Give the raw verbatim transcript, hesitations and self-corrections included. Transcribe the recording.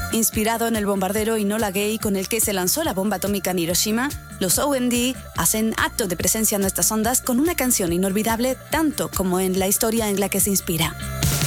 Inspirado en el bombardero Enola Gay con el que se lanzó la bomba atómica en Hiroshima, los O M D hacen acto de presencia en nuestras ondas con una canción inolvidable tanto como en la historia en la que se inspira.